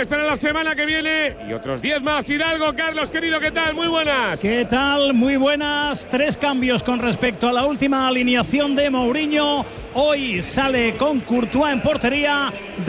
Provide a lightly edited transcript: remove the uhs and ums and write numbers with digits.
estará la semana que viene y otros 10 más. Hidalgo, Carlos, querido, ¿qué tal? Muy buenas. ¿Qué tal? Muy buenas. 3 cambios con respecto a la última alineación de Mourinho. Hoy sale con Courtois en portería.